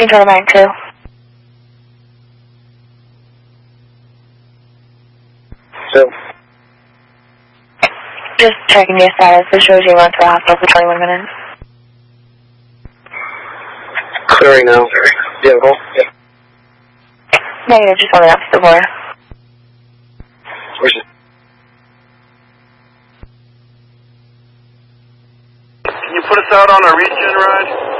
1929-2. So, Just checking your status. It shows you went to the hospital for 21 minutes. clearing now. Vehicle. Negative, just on the opposite floor. Where's it? Can you put us out on a regen ride?